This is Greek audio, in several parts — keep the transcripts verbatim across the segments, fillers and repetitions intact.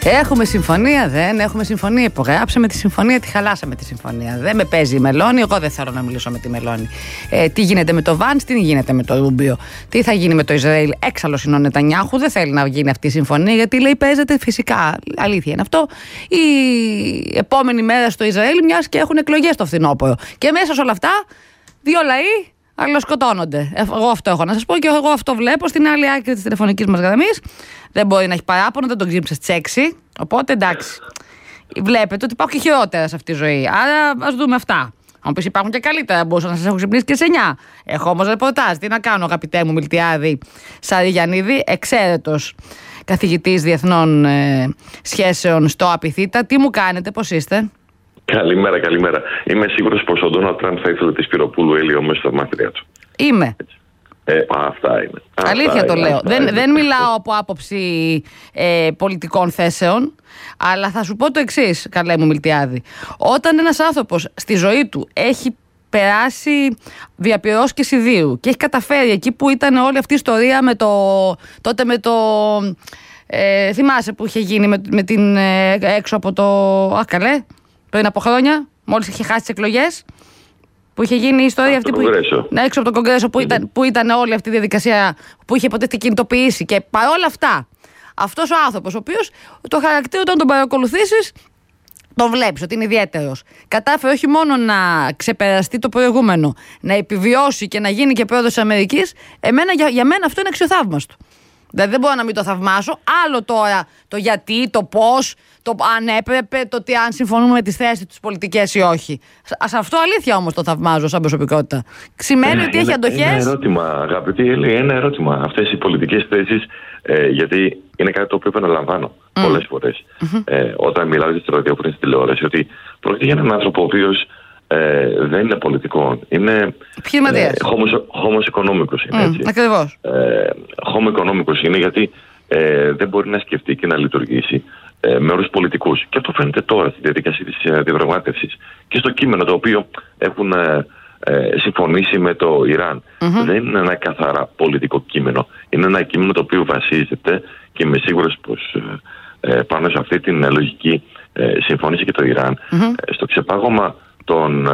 Έχουμε συμφωνία, δεν έχουμε συμφωνία. Υπογράψαμε τη συμφωνία, τη χαλάσαμε τη συμφωνία. Δεν με παίζει η Μελώνη, εγώ δεν θέλω να μιλήσω με τη Μελώνη. Ε, τι γίνεται με το Βάνς, τι γίνεται με το Ρούμπιο, τι θα γίνει με το Ισραήλ. Έξαλλος είναι ο Νετανιάχου, δεν θέλει να γίνει αυτή η συμφωνία, γιατί λέει παίζεται φυσικά. Αλήθεια είναι αυτό. Η επόμενη μέρα στο Ισραήλ, μιας και έχουν εκλογές το φθινόπωρο. Και μέσα σε όλα αυτά, δύο λαοί αλληλοσκοτώνονται. Εγώ αυτό έχω να σας πω και εγώ αυτό βλέπω στην άλλη άκρη της τηλεφωνικής μας γραμμής. Δεν μπορεί να έχει παράπονο, δεν τον ξύψε στις έξι. Οπότε εντάξει. Βλέπετε ότι υπάρχουν και χειρότερα σε αυτή τη ζωή. Άρα ας δούμε αυτά. Αν μου πεις υπάρχουν και καλύτερα, μπορούσα να σας έχω ξυπνήσει και σε εννιά. Έχω όμως ρεπορτάζ. Τι να κάνω, αγαπητέ μου Μιλτιάδη Σαριγιαννίδη, εξαίρετος καθηγητής διεθνών ε, σχέσεων στο Απιθύτα. Τι μου κάνετε, πώς είστε? Καλημέρα, καλημέρα. Είμαι σίγουρος πως ο Ντόναλντ Τραμπ θα ήθελε τη Σπυροπούλου Έλιο μέσα στα μάτια του. Είμαι. Ε, αυτά είναι. Αλήθεια αυτά το είναι, λέω. Δεν, είναι. δεν μιλάω από άποψη ε, πολιτικών θέσεων, αλλά θα σου πω το εξής, καλέ μου Μιλτιάδη. Όταν ένας άνθρωπος στη ζωή του έχει περάσει διαπυρός και σιδήρου και έχει καταφέρει εκεί που ήταν όλη αυτή η ιστορία με το, τότε με το... Ε, θυμάσαι που είχε γίνει με, με την ε, έξω από το... Αχ καλέ, πριν από χρόνια, μόλις είχε χάσει τις εκλογές. Που είχε γίνει η ιστορία αυτή που, ναι, έξω από το Κογκρέσο που, mm-hmm. ήταν, που ήταν όλη αυτή η διαδικασία που είχε υποτίθεται κινητοποιήσει. Και παρόλα αυτά, αυτός ο άνθρωπος, ο οποίος το χαρακτήρα όταν τον παρακολουθήσεις, τον βλέπεις ότι είναι ιδιαίτερος. Κατάφερε όχι μόνο να ξεπεραστεί το προηγούμενο, να επιβιώσει και να γίνει και πρόεδρος της Αμερικής. Εμένα, για, για μένα αυτό είναι αξιοθαύμαστο. Δηλαδή δεν μπορώ να μην το θαυμάσω. Άλλο τώρα το γιατί, το πώς, το αν έπρεπε, το τι αν συμφωνούμε με τις θέσεις τους πολιτικές ή όχι. Σε αυτό αλήθεια όμως το θαυμάζω σαν προσωπικότητα. Σημαίνει ότι έχει αντοχές. Ένα ερώτημα, αγαπητή Έλλη, ένα ερώτημα. Αυτές οι πολιτικές θέσεις, ε, γιατί είναι κάτι το οποίο επαναλαμβάνω mm. πολλές φορές. Mm-hmm. Ε, όταν μιλάω στο ραδιόφωνο στην τηλεόραση, ότι πρόκειται για έναν άνθρωπο ο οποίος ε, δεν είναι πολιτικό. Είναι χώμος οικονόμικος. Mm, ακριβώς. Ε, χώμο οικονόμικος είναι γιατί ε, δεν μπορεί να σκεφτεί και να λειτουργήσει ε, με όρους πολιτικούς. Και αυτό φαίνεται τώρα στη διαδικασία της διαπραγμάτευσης και στο κείμενο το οποίο έχουν ε, ε, συμφωνήσει με το Ιράν. Mm-hmm. Δεν είναι ένα καθαρά πολιτικό κείμενο. Είναι ένα κείμενο το οποίο βασίζεται και είμαι σίγουρος πως ε, ε, πάνω σε αυτή την λογική ε, συμφώνησε και το Ιράν mm-hmm. ε, στο ξεπάγωμα των,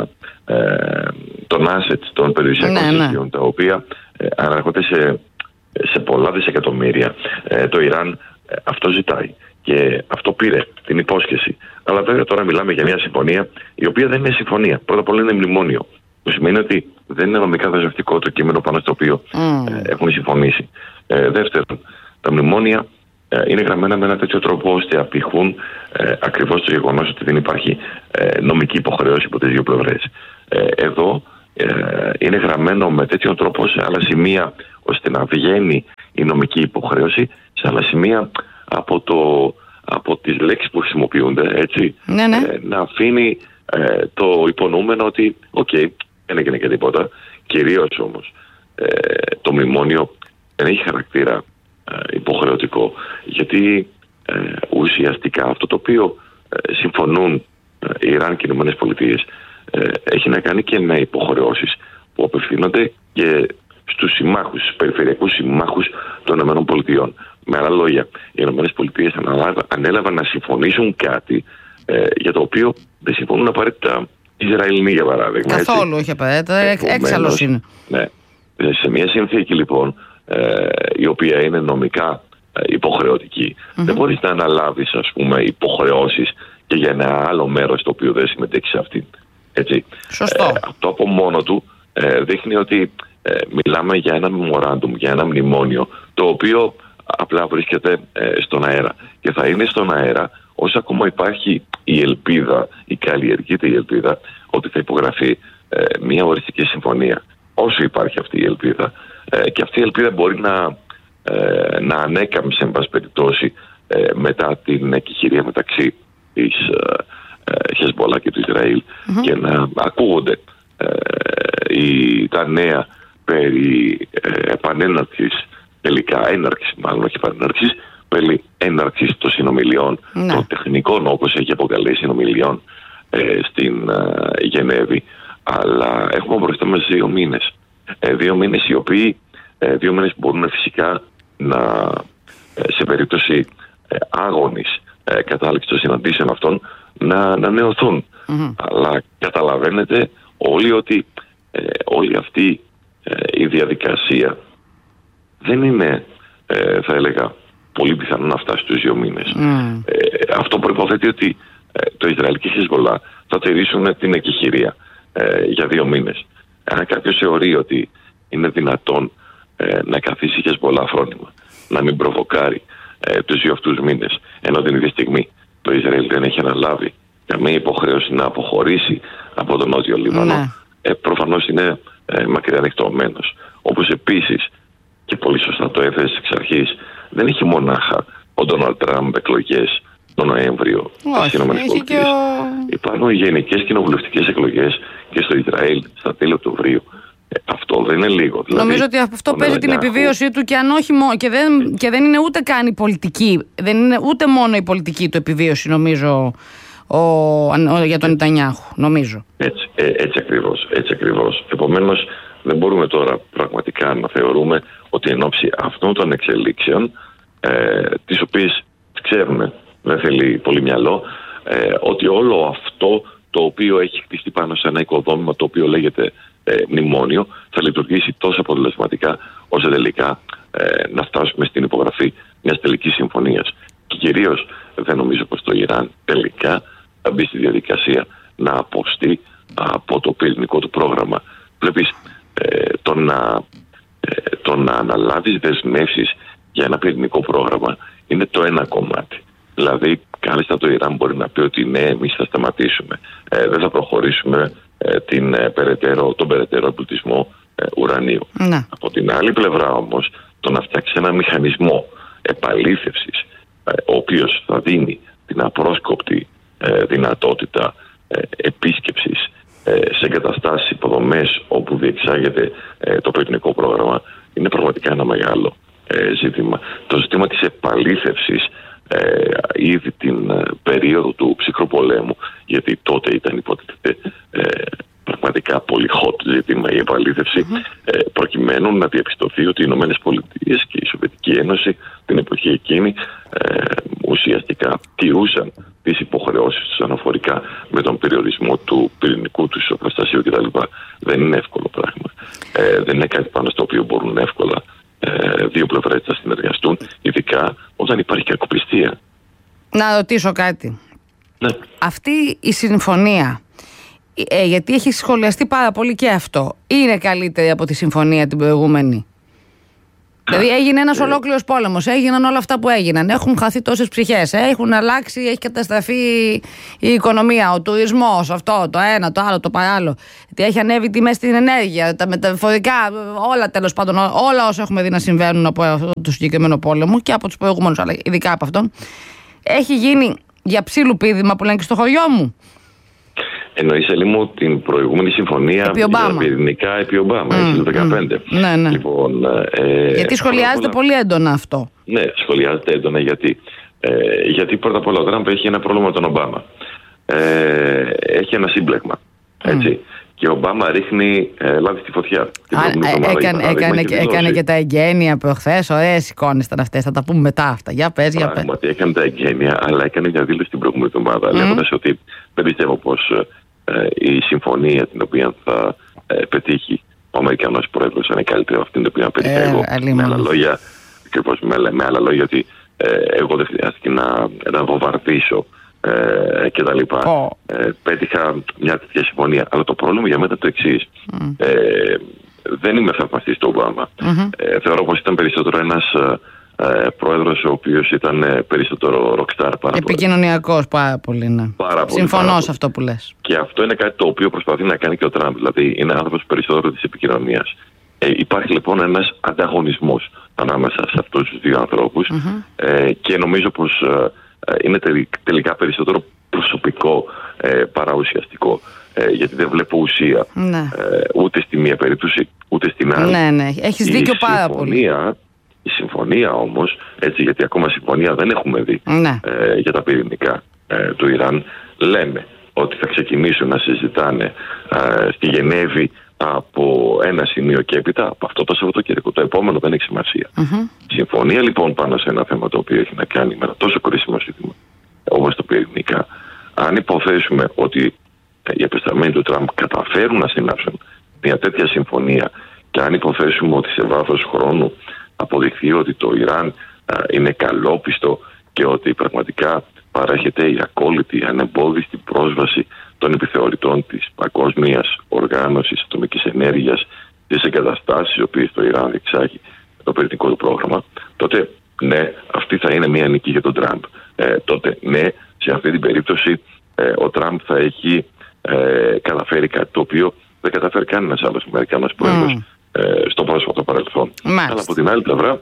ε, των assets, των περιουσιακών ναι, στοιχείων, ναι. τα οποία ε, αναρχόνται σε, σε πολλά δισεκατομμύρια. Ε, το Ιράν ε, αυτό ζητάει και αυτό πήρε την υπόσχεση. Αλλά βέβαια τώρα μιλάμε για μια συμφωνία η οποία δεν είναι συμφωνία. Πρώτα απ' όλα είναι μνημόνιο. Που σημαίνει ότι δεν είναι νομικά δεσμευτικό το κείμενο πάνω στο οποίο mm. ε, έχουν συμφωνήσει. Ε, δεύτερον, τα μνημόνια είναι γραμμένα με ένα τέτοιο τρόπο ώστε απηχούν ε, ακριβώς το γεγονός ότι δεν υπάρχει ε, νομική υποχρέωση από τις δύο πλευρές. Ε, εδώ ε, είναι γραμμένο με τέτοιο τρόπο σε άλλα σημεία ώστε να βγαίνει η νομική υποχρέωση, σε άλλα σημεία από, το, από τις λέξεις που χρησιμοποιούνται, έτσι, ναι, ναι. Ε, να αφήνει ε, το υπονοούμενο ότι οκ, okay, δεν έγινε και τίποτα. Κυρίως όμως ε, το μνημόνιο δεν έχει χαρακτήρα υποχρεωτικό, γιατί ε, ουσιαστικά αυτό το οποίο ε, συμφωνούν ε, η Ιράν και οι Ηνωμένες Πολιτείες ε, έχει να κάνει και με υποχρεώσεις που απευθύνονται και στους συμμάχους, στους περιφερειακούς συμμάχους των Ηνωμένων Πολιτειών. Με άλλα λόγια, οι Ηνωμένες Πολιτείες ανέλαβαν να συμφωνήσουν κάτι ε, για το οποίο δεν συμφωνούν απαραίτητα οι Ισραηλινοί, για παράδειγμα. Καθόλου, όχι απαραίτητα, έξαλλος είναι. Ναι. Σε μια συνθήκη λοιπόν Ε, η οποία είναι νομικά ε, υποχρεωτική. Mm-hmm. Δεν μπορείς να αναλάβεις, ας πούμε, υποχρεώσεις και για ένα άλλο μέρος το οποίο δεν συμμετέχει σε αυτήν. Έτσι. Σωστό. Ε, αυτό από μόνο του ε, δείχνει ότι ε, μιλάμε για ένα memorandum, για ένα μνημόνιο, το οποίο απλά βρίσκεται ε, στον αέρα. Και θα είναι στον αέρα όσο ακόμα υπάρχει η ελπίδα, η καλλιεργείται η ελπίδα ότι θα υπογραφεί ε, μια οριστική συμφωνία. Όσο υπάρχει αυτή η ελπίδα, ε, και αυτή η ελπίδα μπορεί να, ε, να ανέκαμψε, εν πάση περιπτώσει, ε, μετά την εκεχηρία μεταξύ της ε, Χεσμολάχ και του Ισραήλ mm-hmm. και να ακούγονται ε, οι, τα νέα περί ε, επανέναρξης, τελικά έναρξης, μάλλον όχι επανέναρξης, περί έναρξης των συνομιλιών, mm-hmm. των τεχνικών, όπως έχει αποκαλέσει, συνομιλιών ε, στην ε, Γενέβη. Αλλά έχουμε μπροστά μας δύο μήνες. Ε, δύο μήνες οι οποίοι ε, δύο μήνες μπορούν φυσικά να, ε, σε περίπτωση ε, άγωνης ε, κατάληξη των συναντήσεων αυτών να ανανεωθούν. Mm-hmm. Αλλά καταλαβαίνετε όλοι ότι ε, όλη αυτή ε, η διαδικασία δεν είναι, ε, θα έλεγα, πολύ πιθανό να φτάσει στους δύο μήνες. Mm. Ε, αυτό προϋποθέτει ότι ε, το Ισραήλ και η Χεσβολά θα τηρήσουν την εκεχηρία ε, για δύο μήνες. Αν κάποιος θεωρεί ότι είναι δυνατόν ε, να καθίσει η Χεσβολά φρόνημα, να μην προβοκάρει ε, τους δύο αυτούς μήνες, ενώ την ίδια στιγμή το Ισραήλ δεν έχει αναλάβει καμία υποχρέωση να αποχωρήσει από τον Νότιο Λίβανο, mm. ε, προφανώς είναι ε, μακριά ανοιχτωμένος. Όπως επίσης, και πολύ σωστά το έθεσε εξ αρχής, δεν έχει μονάχα ο Ντόναλντ Τραμπ εκλογές τον Νοέμβριο στις ΗΠΑ. Ο... Υπάρχουν γενικές κοινοβουλευτικές εκλογές και στο Ισραήλ στα τέλη Οκτωβρίου. Ε, αυτό δεν είναι λίγο. Δηλαδή, νομίζω ότι αυτό παίζει την επιβίωσή του και αν όχι μόνο. Και δεν, και δεν είναι ούτε καν η πολιτική. Δεν είναι ούτε μόνο η πολιτική του επιβίωση, νομίζω, ο, ο, για τον Νετανιάχου. Νομίζω. Έτσι, ε, έτσι ακριβώς. Έτσι ακριβώς. Επομένως, δεν μπορούμε τώρα πραγματικά να θεωρούμε ότι εν ώψη αυτών των εξελίξεων, ε, τις οποίες ξέρουμε, δεν θέλει πολύ μυαλό, ε, ότι όλο αυτό το οποίο έχει χτιστεί πάνω σε ένα οικοδόμημα το οποίο λέγεται ε, μνημόνιο θα λειτουργήσει τόσο αποτελεσματικά ώστε τελικά ε, να φτάσουμε στην υπογραφή μιας τελικής συμφωνίας. Και κυρίως δεν νομίζω πως το Ιράν τελικά θα μπει στη διαδικασία να αποστεί από το πυρηνικό του πρόγραμμα. Βλέπεις, ε, το, να, ε, το να αναλάβεις δεσμεύσεις για ένα πυρηνικό πρόγραμμα είναι το ένα κομμάτι. Δηλαδή, κάλλιστα το Ιράν μπορεί να πει ότι ναι, εμείς θα σταματήσουμε, ε, δεν θα προχωρήσουμε ε, την, ε, περαιτέρω, τον περαιτέρω εμπλουτισμό ε, ουρανίου. Να. Από την άλλη πλευρά όμως, το να φτιάξει ένα μηχανισμό επαλήθευσης, ε, ο οποίος θα δίνει την απρόσκοπτη ε, δυνατότητα ε, επίσκεψης ε, σε εγκαταστάσεις, υποδομές όπου διεξάγεται ε, το πυρηνικό πρόγραμμα, είναι πραγματικά ένα μεγάλο ε, ζήτημα. Το ζήτημα της επαλήθευσης Ε, ήδη την ε, περίοδο του ψυχροπολέμου, γιατί τότε ήταν υποτίθεται ε, πραγματικά πολύ hot ζήτημα η επαλήθευση, mm-hmm. ε, προκειμένου να διαπιστωθεί ότι οι Ηνωμένες Πολιτείες και η Σοβιετική Ένωση την εποχή εκείνη ε, ουσιαστικά τηρούσαν τις υποχρεώσεις τους αναφορικά με τον περιορισμό του πυρηνικού του ισοπροστασίου κτλ. Δεν είναι εύκολο πράγμα. Ε, δεν είναι κάτι πάνω στο οποίο μπορούν εύκολα δύο πλευρές θα συνεργαστούν, ειδικά όταν υπάρχει κακοπιστία. Να ρωτήσω κάτι. Ναι. Αυτή η συμφωνία, ε, γιατί έχει σχολιαστεί πάρα πολύ και αυτό, είναι καλύτερη από τη συμφωνία την προηγούμενη? Δηλαδή έγινε ένας ολόκληρος πόλεμος, έγιναν όλα αυτά που έγιναν, έχουν χαθεί τόσες ψυχές, έχουν αλλάξει, έχει καταστραφεί η οικονομία, ο τουρισμός, αυτό, το ένα, το άλλο, το παράλληλο. Γιατί έχει ανέβει τιμές στην ενέργεια, τα μεταφορικά, όλα τέλος πάντων, όλα όσα έχουμε δει να συμβαίνουν από αυτό το συγκεκριμένο πόλεμο και από τους προηγούμενους, αλλά ειδικά από αυτόν. Έχει γίνει για ψήλου πήδημα που λένε και στο χωριό μου. Εννοείς, Ελή μου, την προηγούμενη συμφωνία επί Ομπάμα. Για πυρηνικά επί Ομπάμα, mm, το δεκαπέντε. Mm, ναι, ναι. Λοιπόν, ε, γιατί σχολιάζεται πολλά... πολύ έντονα αυτό. Ναι, σχολιάζεται έντονα γιατί, ε, γιατί πρώτα απ' όλα ο Τραμπ έχει ένα πρόβλημα με τον Ομπάμα. Ε, έχει ένα σύμπλεγμα, έτσι. Mm. Και ο Ομπάμα ρίχνει ε, λάδι στη φωτιά. Α, ε, έκανε, έκανε, και, έκανε και τα εγγένεια προχθές. Ωραίες εικόνες ήταν αυτές. Θα τα πούμε μετά αυτά. Για πες, για πες. Πράγματι, έκανε τα εγγένεια, αλλά έκανε μια δήλωση την προηγούμενη εβδομάδα, mm. λέγοντας ότι δεν πιστεύω πως ε, η συμφωνία την οποία θα ε, πετύχει ο Αμερικανός πρόεδρος είναι καλύτερη από αυτήν την οποία πετύχα ε, εγώ. Ε, με άλλα λόγια, ακριβώς, με, με άλλα λόγια, ότι ε, εγώ δεν χρειάστηκε να, να βομβαρδίσω Ε, και τα λοιπά. Oh. Ε, πέτυχα μια τέτοια συμφωνία. Αλλά το πρόβλημα για μένα είναι το εξής. Mm. Ε, δεν είμαι θαυμαστής του Ομπάμα. Mm-hmm. Ε, θεωρώ πως ήταν περισσότερο ένας ε, πρόεδρος ο οποίος ήταν ε, περισσότερο rockstar. Επικοινωνιακός πάρα πολύ, ναι. Πάρα πολύ, συμφωνώ πάρα σε αυτό που λες. Και αυτό είναι κάτι το οποίο προσπαθεί να κάνει και ο Τραμπ. Δηλαδή είναι άνθρωπος περισσότερο της επικοινωνίας. Ε, υπάρχει λοιπόν ένας ανταγωνισμός ανάμεσα σε αυτούς τους δύο ανθρώπους mm-hmm. ε, και νομίζω πως ε, είναι τελικά περισσότερο προσωπικό ε, παρά ουσιαστικό, ε, γιατί δεν βλέπω ουσία ναι. ε, ούτε στη μία περίπτωση ούτε στην άλλη. Ναι, ναι, έχεις δίκιο πάρα πολύ. Η συμφωνία όμως, έτσι, γιατί ακόμα συμφωνία δεν έχουμε δει ναι. ε, για τα πυρηνικά ε, του Ιράν, λένε ότι θα ξεκινήσουν να συζητάνε ε, στη Γενέβη από ένα σημείο και έπειτα από αυτό το Σαββατοκύριακο. Το επόμενο δεν έχει σημασία. Mm-hmm. Συμφωνία λοιπόν πάνω σε ένα θέμα το οποίο έχει να κάνει με ένα τόσο κρίσιμο ζήτημα όπως το πυρηνικά. Αν υποθέσουμε ότι οι απεσταλμένοι του Τραμπ καταφέρουν να συνάψουν μια τέτοια συμφωνία και αν υποθέσουμε ότι σε βάθος χρόνου αποδειχθεί ότι το Ιράν α, είναι καλόπιστο και ότι πραγματικά παρέχεται η ακόλουτη ανεμπόδιστη πρόσβαση των επιθεωρητών της Παγκόσμιας Οργάνωσης Ατομικής Ενέργειας στις εγκαταστάσεις οι οποίες το Ιράν διεξάγει το πυρηνικό του πρόγραμμα, τότε ναι, αυτή θα είναι μια νίκη για τον Τραμπ. Ε, τότε ναι, σε αυτή την περίπτωση ε, ο Τραμπ θα έχει ε, καταφέρει κάτι το οποίο δεν καταφέρει κανένας άλλος Αμερικανός πρόεδρος mm. ε, στο πρόσφατο παρελθόν. Μάλιστα. Αλλά από την άλλη πλευρά,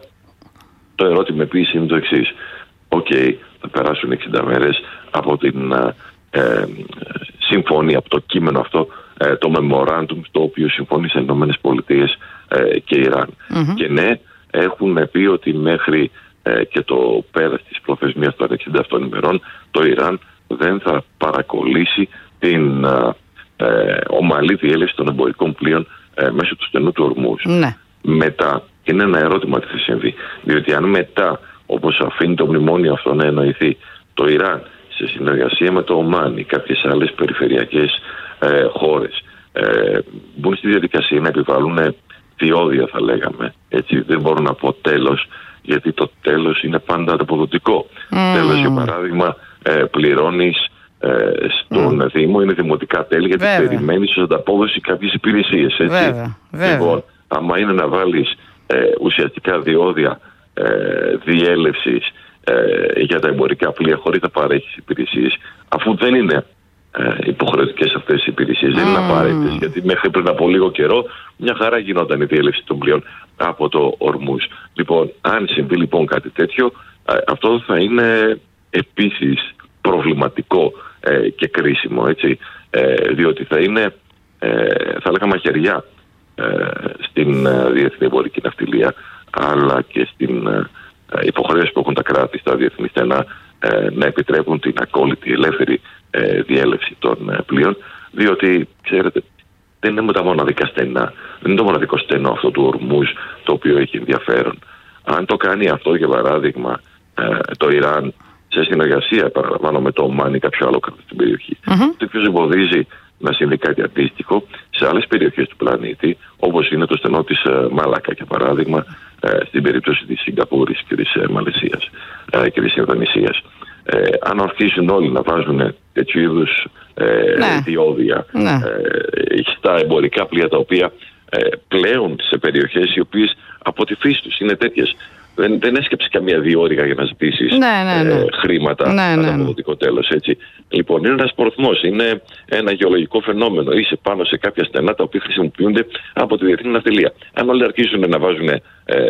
το ερώτημα επίσης είναι το εξής. Οκ, okay, θα περάσουν εξήντα μέρες από την ε, ε, συμφωνία, από το κείμενο αυτό, ε, το memorandum στο οποίο συμφώνησαν οι Ηνωμένες Πολιτείες ε, και Ιράν. Mm-hmm. Και ναι, έχουν πει ότι μέχρι ε, και το πέρας της προθεσμίας των εξήντα αυτών ημερών το Ιράν δεν θα παρακολύσει την ε, ε, ομαλή διέλευση των εμπορικών πλοίων ε, μέσω του στενού του Ορμούζ. Mm-hmm. Μετά, είναι ένα ερώτημα τι θα συμβεί. Διότι αν μετά, όπως αφήνει το μνημόνιο αυτό να εννοηθεί, το Ιράν σε συνεργασία με το Ομάν ή κάποιες άλλες περιφερειακές ε, χώρες ε, μπουν στη διαδικασία να επιβάλλουν διόδια, θα λέγαμε. Έτσι, δεν μπορώ να πω τέλος, γιατί το τέλος είναι πάντα ανταποδοτικό. Mm. Τέλος, για παράδειγμα, ε, πληρώνεις ε, στον mm. Δήμο, είναι δημοτικά τέλη, γιατί Βέβαια. περιμένεις ως ανταπόδοση κάποιες υπηρεσίες. Έτσι. Βέβαια. Βέβαια. Λοιπόν, άμα είναι να βάλεις ε, ουσιαστικά διόδια ε, διέλευσης ε, για τα εμπορικά πλοία χωρίς να παρέχεις υπηρεσίες, αφού δεν είναι ε, υποχρεωτικές αυτές οι υπηρεσίες, mm. δεν είναι απαραίτητες, γιατί μέχρι πριν από λίγο καιρό μια χαρά γινόταν η διέλευση των πλοίων από το Ορμούζ. Λοιπόν, αν συμβεί λοιπόν κάτι τέτοιο, ε, αυτό θα είναι επίσης προβληματικό ε, και κρίσιμο, έτσι, ε, διότι θα είναι, ε, θα λέγαμε, μαχαιριά ε, στην ε, διεθνή εμπορική ναυτιλία, αλλά και στην ε, υποχρέωση που έχουν τα κράτη στα διεθνή στενά ε, να επιτρέπουν την ακόλουτη ελεύθερη ε, διέλευση των ε, πλοίων, διότι, ξέρετε, δεν είναι με τα μοναδικά στενά. Δεν είναι το μοναδικό στενό αυτό του Ορμούζ το οποίο έχει ενδιαφέρον. Αν το κάνει αυτό, για παράδειγμα, ε, το Ιράν σε συνεργασία, παραλαμβάνω, με το Ομάν ή κάποιο άλλο κράτος στην περιοχή, mm-hmm. το οποίο εμποδίζει να συμβεί κάτι αντίστοιχο σε άλλες περιοχές του πλανήτη, όπως είναι το στενό της ε, Μαλάκα, για παράδειγμα, ε, στην περίπτωση της Σιγκαπούρης και της ε, Μαλαισίας ε, και της Ινδονησίας. Ε, αν αρχίσουν όλοι να βάζουν τέτοιου είδους ε, ναι. διόδια ναι. ε, στα εμπορικά πλοία, τα οποία ε, πλέον σε περιοχές οι οποίες από τη φύση τους είναι τέτοιες, δεν, δεν έσκεψε καμία διόρυγα για να ζητήσεις ναι, ναι, ναι. Ε, χρήματα, ναι, ναι, ναι. αποδοτικό τέλος, έτσι. Λοιπόν, είναι ένας πορθμός, είναι ένα γεωλογικό φαινόμενο. Είσαι πάνω σε κάποια στενά τα οποία χρησιμοποιούνται από τη διεθνή ναυτιλία. Αν όλοι αρχίσουν να βάζουν ε,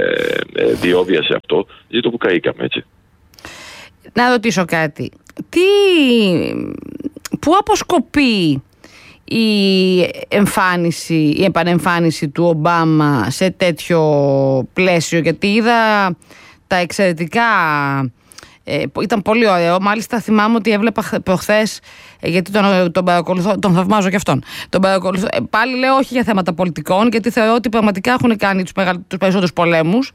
ε, διόδια σε αυτό, ζήτω που καήκαμε, έτσι. Να ρωτήσω κάτι. Τι, πού αποσκοπεί η εμφάνιση, η επανεμφάνιση του Ομπάμα σε τέτοιο πλαίσιο? Γιατί είδα τα εξαιρετικά, ε, ήταν πολύ ωραίο. Μάλιστα θυμάμαι ότι έβλεπα προχθές, γιατί τον, τον παρακολουθώ, τον θαυμάζω και αυτόν. Τον παρακολουθώ, ε, πάλι λέω όχι για θέματα πολιτικών, γιατί θεωρώ ότι πραγματικά έχουν κάνει τους, μεγαλ, τους περισσότερους πολέμους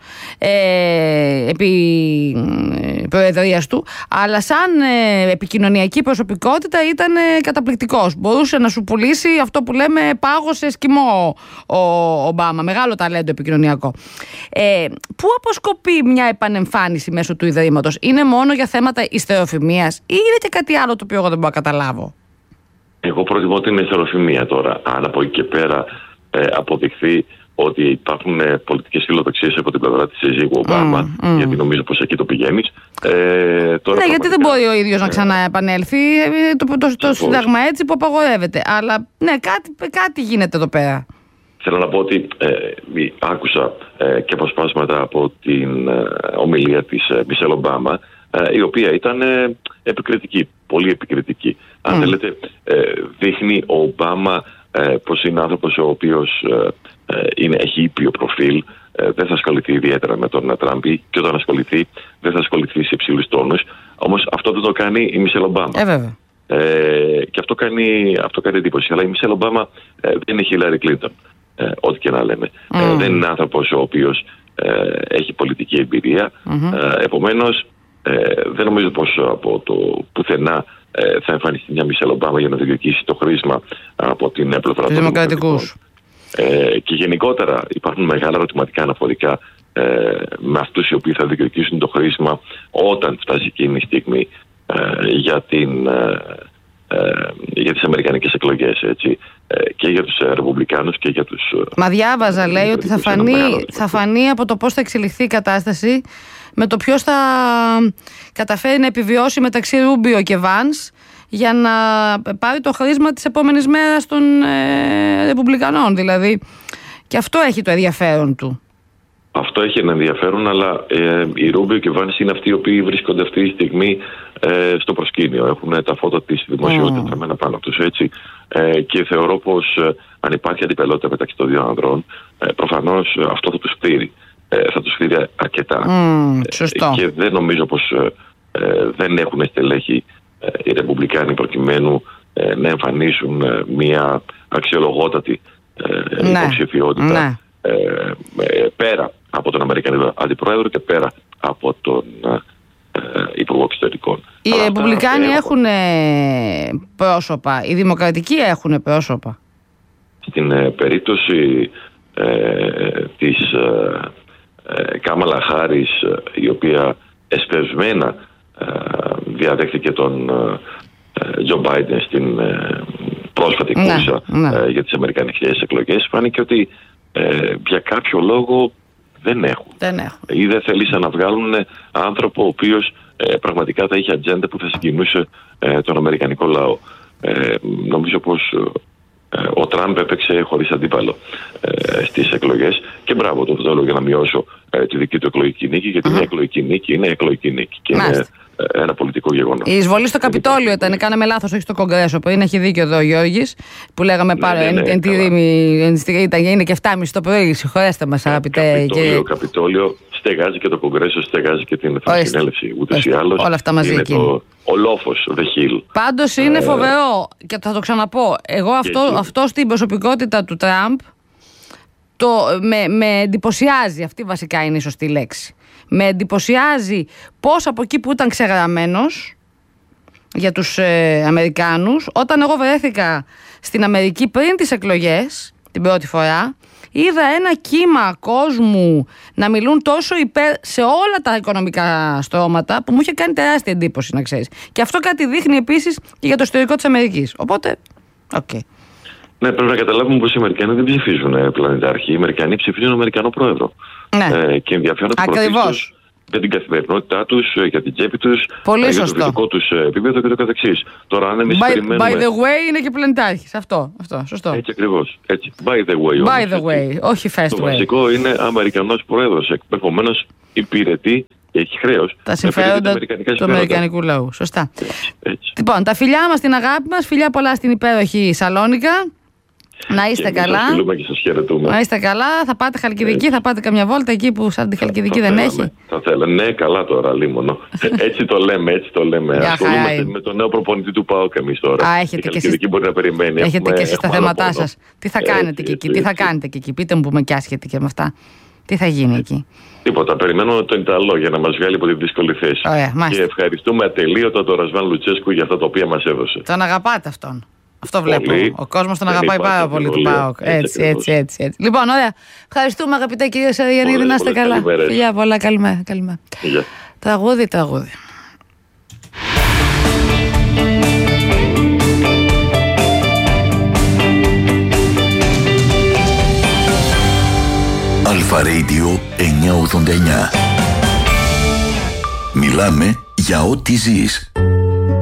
ε, επί ε, προεδρίας του, αλλά σαν ε, επικοινωνιακή προσωπικότητα ήταν ε, καταπληκτικός. Μπορούσε να σου πουλήσει αυτό που λέμε πάγο σε σκυμό ο, ο Ομπάμα. Μεγάλο ταλέντο επικοινωνιακό. Ε, πού αποσκοπεί μια επανεμφάνιση μέσω του Ιδρύματος? Είναι μόνο για θέματα ιστεροφημίας ή είναι και κάτι άλλο το οποίο εγώ δεν μπορώ να καταλάβω? Εγώ προτιμώ την ιστεροφημία τώρα. Αν από εκεί και πέρα ε, αποδειχθεί ότι υπάρχουν ε, πολιτικές φιλοδοξίες από την πλευρά της συζύγου Ομπάμα, mm, mm. γιατί νομίζω πως εκεί το πηγαίνεις. Ε, τώρα ναι, γιατί δεν μπορεί ο ίδιος ε, να ξαναεπανέλθει ε, το, το, το, το σύνταγμα έτσι που απαγορεύεται. Αλλά ναι, κάτι, κάτι γίνεται εδώ πέρα. Θέλω να πω ότι ε, άκουσα ε, και αποσπάσματα από την ε, ομιλία της ε, Μισελ Ομπάμα, ε, η οποία ήταν ε, επικριτική, πολύ επικριτική. Mm. Αν θέλετε, ε, δείχνει ο Ομπάμα ε, πως είναι άνθρωπος ο οποίος ε, ε, είναι, έχει ήπιο προφίλ, ε, δεν θα ασχοληθεί ιδιαίτερα με τον Τραμπ και όταν ασχοληθεί δεν θα ασχοληθεί σε υψηλούς τόνους. Όμως αυτό δεν το κάνει η Μισελ Ομπάμα. Ε, βέβαια. Ε, και αυτό κάνει, αυτό κάνει εντύπωση. Αλλά η Μισελ Ομπάμα ε, δεν είναι Χίλαρη Κλίντον. Ε, ό,τι και να λέμε. Mm. Ε, δεν είναι άνθρωπος ο οποίος ε, έχει πολιτική εμπειρία. Mm-hmm. Ε, επομένως, Ε, δεν νομίζω πως από το πουθενά ε, θα εμφανιστεί μια Μισελ Ομπάμα για να διεκδικήσει το χρήσμα από την πλευρά των Δημοκρατικούς. Ε, και γενικότερα υπάρχουν μεγάλα ερωτηματικά αναφορικά ε, με αυτούς οι οποίοι θα διεκδικήσουν το χρήσμα όταν φτάσει εκείνη η στιγμή ε, για, την, ε, ε, για τις αμερικανικές εκλογές, έτσι, ε, και για τους ε, ρεπουμπλικάνους και για τους... Μα διάβαζα, λέει, ότι θα φανεί, θα φανεί από το πώς θα εξελιχθεί η κατάσταση με το ποιος θα καταφέρει να επιβιώσει μεταξύ Ρούμπιο και Βάνς για να πάρει το χρήσμα της επόμενης μέρας των ε, Ρεπουμπλικανών. Δηλαδή, και αυτό έχει το ενδιαφέρον του. Αυτό έχει ένα ενδιαφέρον, αλλά ε, οι Ρούμπιο και Βάνς είναι αυτοί οι οποίοι βρίσκονται αυτή τη στιγμή ε, στο προσκήνιο. Έχουν τα φώτα της δημοσιότητας mm. τραμμένα πάνω τους, έτσι. Ε, και θεωρώ πως ε, αν υπάρχει αντιπελότητα μεταξύ των δύο ανδρών, ε, προφανώς ε, αυτό θα τους φτύρει. Ε, θα τους φτύρει αρκετά. Mm, σωστό. Ε, και δεν νομίζω πως ε, ε, δεν έχουν στελέχη ε, οι Ρεπουμπλικάνοι προκειμένου ε, να εμφανίσουν ε, μια αξιολογότατη ε, ναι. υποψηφιότητα. Ναι. Ε, πέρα από τον Αμερικανικό Αντιπρόεδρο και πέρα από τον ε, Υπουργό Εξωτερικών. Οι Ρεπουμπλικάνοι έχουν πρόσωπα, οι Δημοκρατικοί έχουν πρόσωπα. Στην ε, περίπτωση ε, της ε, ε, Κάμαλα Χάρις, η οποία εσπευσμένα ε, διαδέχθηκε τον ε, Τζο Μπάιντεν στην ε, πρόσφατη κούρσα ναι, ναι. ε, για τις αμερικανικές εκλογές, φάνηκε ότι Ε, για κάποιο λόγο δεν έχουν. δεν έχουν. Ή δεν θέλησαν να βγάλουν άνθρωπο ο οποίος ε, πραγματικά θα είχε ατζέντα που θα συγκινούσε ε, τον αμερικανικό λαό. Ε, νομίζω πως ε, ο Τραμπ έπαιξε χωρίς αντίπαλο ε, στις εκλογές και μπράβο το θέλω για να μειώσω ε, τη δική του εκλογική νίκη, γιατί mm-hmm. μια εκλογική νίκη είναι εκλογική νίκη και είναι ε, ένα πολιτικό γεγονός. Η εισβολή στο Καπιτόλιο ήταν, κάναμε λάθος, όχι στο Κογκρέσο πριν, έχει δίκιο εδώ ο Γιώργης που λέγαμε ναι, πάρα, ναι, ναι, εν, εν, ήταν, είναι και εφτά και μισή το πρωί, συγχωρέστε μας αγαπητέ. Καπιτόλιο, και... Καπιτόλιο στεγάζει και το Κογκρέσο, στεγάζει και την Εθνική Συνέλευση, ούτως ή άλλως. Όλα αυτά μαζί είναι εκείνη. Το, ο λόφος, the hill. Πάντως είναι φοβερό και θα το ξαναπώ. Εγώ αυτό, αυτό στην προσωπικότητα του Τραμπ το, με, με εντυπωσιάζει, αυτή βασικά είναι η σωστή λέξη. Με εντυπωσιάζει πώς από εκεί που ήταν ξεγραμμένος για τους ε, Αμερικάνους, όταν εγώ βρέθηκα στην Αμερική πριν τις εκλογές, την πρώτη φορά, είδα ένα κύμα κόσμου να μιλούν τόσο υπέρ σε όλα τα οικονομικά στρώματα που μου είχε κάνει τεράστια εντύπωση, να ξέρεις. Και αυτό κάτι δείχνει επίσης και για το ιστορικό της Αμερικής. Οπότε, οκ. Okay. Ναι, πρέπει να καταλάβουμε πως οι Αμερικανοί δεν ψηφίζουν πλανητάρχη. Οι Αμερικανοί ψηφίζουν Αμερικανό πρόεδρο. Ναι. Ε, και ενδιαφέρονται πρωτίστως για την καθημερινότητά τους, για την τσέπη τους, για το δυτικό τους επίπεδο και το καθεξής. Τώρα, αν εμείς by, περιμένουμε... by the way είναι και πλανητάρχης. Αυτό, αυτό, σωστό. Έτσι ακριβώς. Έτσι. By the way. By όμως, the way, έτσι. Όχι first το way. Το βασικό είναι Αμερικανός πρόεδρος. Επομένως υπηρετεί και έχει χρέος τα συμφέροντα του αμερικανικού λαού. Σωστά. Έτσι, έτσι. Λοιπόν, τα φιλιά μας, την αγάπη μας, φιλιά πολλά στην υπέροχη Σαλόνικα. Να είστε και καλά. Σας και σας χαιρετούμε. Να είστε καλά. Θα πάτε Χαλκιδική, έτσι. Θα πάτε καμιά βόλτα εκεί που σαν τη Χαλκιδική θα δεν θέλαμε, έχει. Θα θέλω. Ναι, καλά τώρα, λίμωνο. Έτσι το λέμε, έτσι το λέμε. Ασχολούμαστε με τον νέο προπονητή του ΠΑΟΚ εμείς τώρα. Α, έχετε η Χαλκιδική μπορεί να περιμένει. Έχετε έχουμε, και εσείς τα θέματά σας. Τι θα κάνετε έτσι, και εκεί, έτσι, τι θα κάνετε και εκεί. Πείτε μου που είμαι και άσχετη και με αυτά. Τι θα γίνει εκεί. Τίποτα. Περιμένω τον Ιταλό για να μας βγάλει από τη δύσκολη θέση. Ωραία, και ευχαριστούμε ατελείωτα τον Ρασβάν Λουτσέσκου για αυτά τα οποία μας έδωσε. Τον αγαπάτε αυτόν. Αυτό βλέπω. Ο κόσμος τον αγαπάει πάρα πολύ του ΠΑΟΚ. Έτσι, έτσι, έτσι, έτσι. Λοιπόν, ωραία. Ευχαριστούμε αγαπητέ κύριε Σαριανίδη. Να είστε καλά. Φιλιά πολλά. Καλημέρα. Καλημέρα. Τραγούδι, τραγούδι. Αλφα Radio εννιακόσια ογδόντα εννιά. Μιλάμε για ό,τι ζεις.